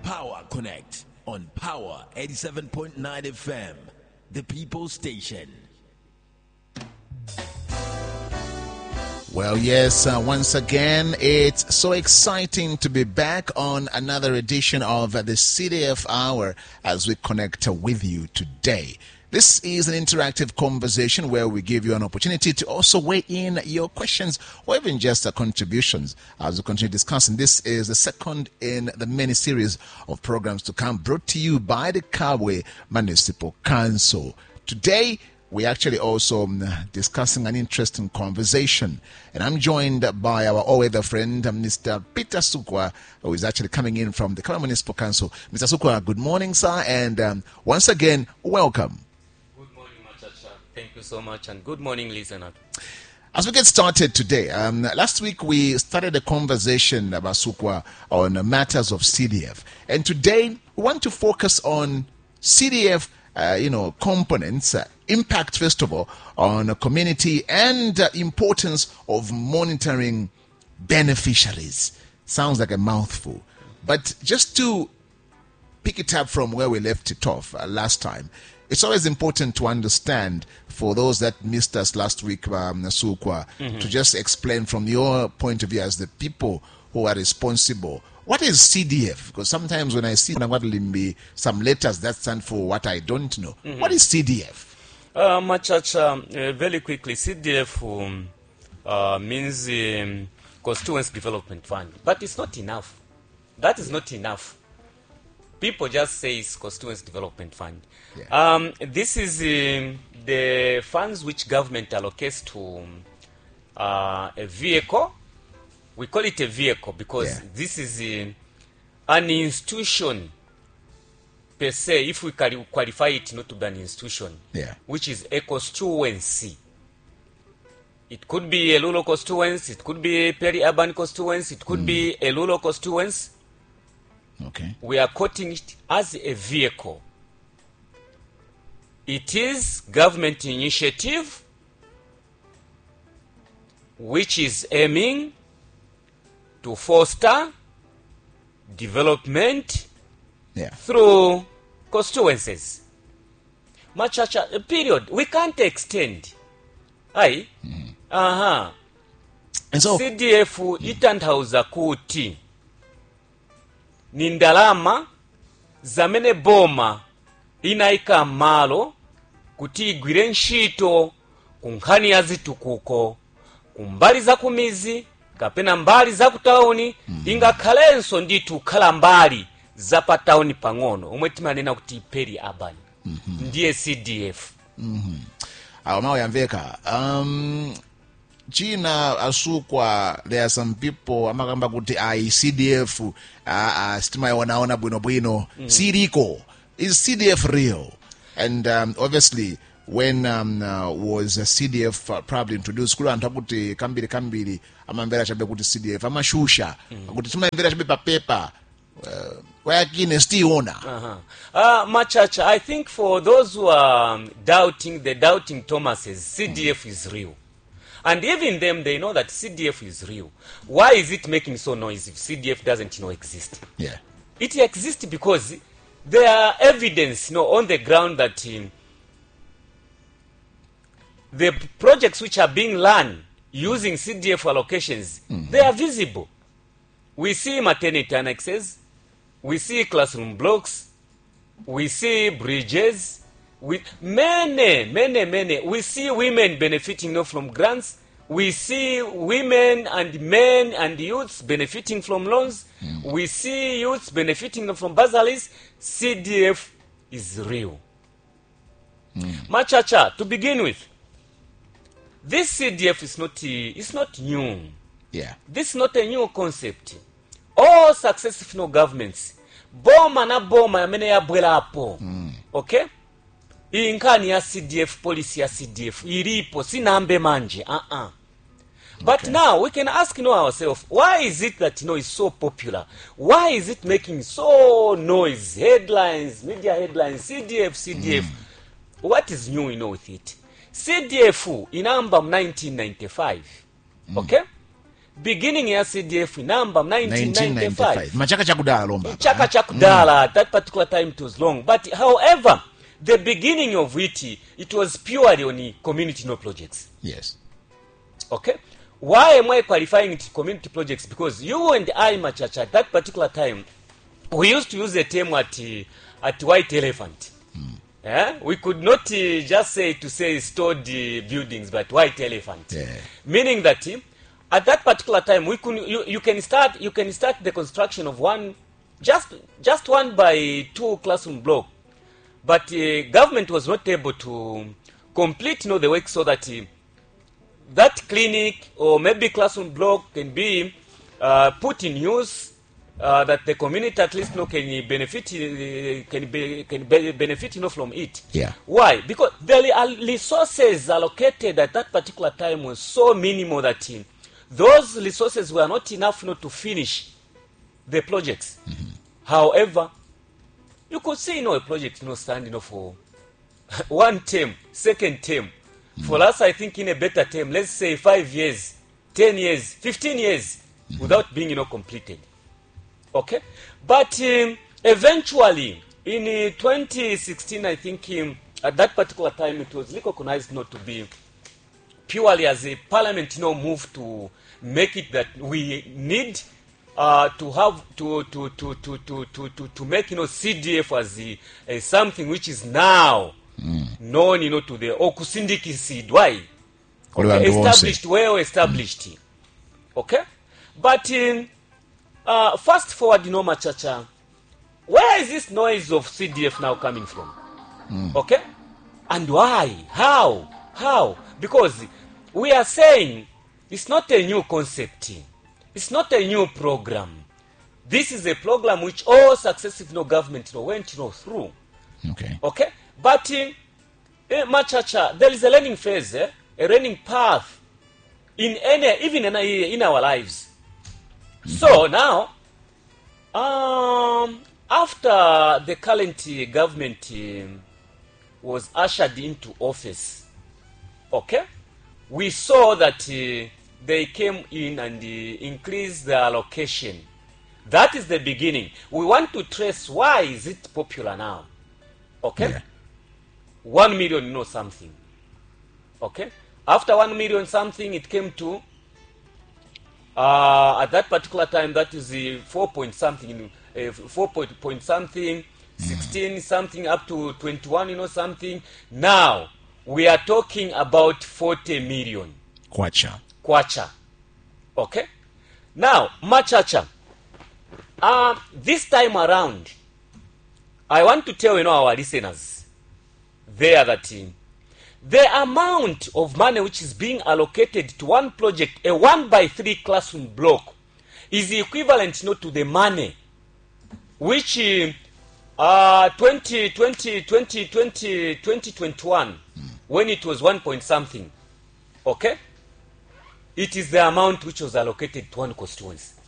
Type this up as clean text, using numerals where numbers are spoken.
Power Connect on Power 87.9 FM, the People's Station. Well, yes, once again, it's so exciting to be back on another edition of the CDF Hour as we connect with you today. This is an interactive conversation where we give you an opportunity to also weigh in your questions or even just contributions as we continue discussing. This is the second in the many series of programs to come, brought to you by the Kabwe Municipal Council. Today, we're actually also discussing an interesting conversation. And I'm joined by our all-weather friend, Mr. Peter Sukwa, who is actually coming in from the Kabwe Municipal Council. Mr. Sukwa, good morning, sir. And once again, welcome. Good morning, Machacha. Thank you so much. And good morning, listener. As we get started today, last week we started a conversation about Sukwa on matters of CDF. And today we want to focus on CDF components, impact, first of all, on a community and importance of monitoring beneficiaries. Sounds like a mouthful. But just to pick it up from where we left it off last time, it's always important to understand, for those that missed us last week, Sukwa, to just explain from your point of view as the people who are responsible. What is CDF? Because sometimes when I see some letters that stand for what I don't know. What is CDF? Machacha, very quickly, CDF means Constituency Development Fund. But it's not enough. That is not enough. People just say it's Constituency Development Fund. Yeah. This is the funds which government allocates to a vehicle. We call it a vehicle because this is an institution per se, if we qualify it not to be an institution, which is a constituency. It could be a rural constituency, it could be a peri-urban constituency, it could be a rural constituency. Okay. We are quoting it as a vehicle. It is government initiative which is aiming to foster development through constituencies. Machacha, period. We can't extend. And so CDF itanthauza kuti ni ndalama zamene boma inaika malo kuti igwire ntchito ku nkhani ya zitukuko kumbali za kumizi kapena mbali za kutauni ingakhalenso ndithu khala mbali za patauni pang'ono omwe timanena kuti peri urban ndiye CDF. Awa yamveka. China Asukwa, there are some people amakamba kuti CDF stima wanaona bwino siriko. Is CDF real? And obviously when was CDF probably introduced, kula antakuti kambiri amambera chabe kuti CDF amashusha kuti tumambera chabe paper wayakine stiona. Machacha, I think for those who are doubting Thomases, CDF is real. And even them, they know that CDF is real. Why is it making so noise if CDF doesn't exist? Yeah. It exists because there are evidence on the ground that the projects which are being run using CDF allocations, they are visible. We see maternity annexes, we see classroom blocks, we see bridges, with many. We see women benefiting from grants. We see women and men and youths benefiting from loans. We see youths benefiting from bursaries. CDF is real. Machacha, to begin with, this CDF is not new. Yeah. This is not a new concept. All successful governments, boma na boma yamene yabwera apo. Okay? Inkani ya CDF, policy ya CDF, iripo, sinambe manje. But now we can ask ourselves, why is it that it's so popular? Why is it making so noise? Headlines, media headlines, CDF. What is new with it? CDF inamba 1995. Okay? beginning ya CDF number 1995. Machaka chakudala lomba. Chaka chakudala. At that particular time it was long. But however, the beginning of it was purely on community projects. Yes. Okay. Why am I qualifying it community projects? Because you and I, Machacha, at that particular time, we used to use the term at white elephant. We could not just say stored buildings, but white elephant. Yeah. Meaning that at that particular time, you can start the construction of just 1 by 2 classroom block, but government was not able to complete the work so that that clinic or maybe classroom block can be put in use, that the community at least can benefit from it. Yeah. Why? Because the resources allocated at that particular time was so minimal that those resources were not enough to finish the projects. However, you could see a project stand for 1 term, 2nd term. For us, I think in a better term, let's say 5 years, 10 years, 15 years without being completed. Okay? But eventually, in 2016, I think at that particular time, it was recognized not to be purely as a parliament move to make it that we need to have to make CDF as something which is now known to the okusindiki seed. Why? Okay, well established. Okay? But fast forward, Machacha, where is this noise of CDF now coming from? Okay? And why? How? Because we are saying it's not a new concept. It's not a new program. This is a program which all successive government went through. Okay? But Machacha, there is a learning phase, a learning path even in our lives. So now, after the current government was ushered into office, okay, we saw that they came in and increased the allocation. That is the beginning. We want to trace why is it popular now. Okay? Yeah. 1 million something. Okay? After 1 million something, it came to at that particular time, that is 4 point something, 16 something, up to 21 something. Now we are talking about 40 million kwacha. Okay? Now, Machacha, this time around, I want to tell our listeners there that the amount of money which is being allocated to one project, a 1 by 3 classroom block, is equivalent to the money which 2021, when it was 1 point something, okay, it is the amount which was allocated to one constituency.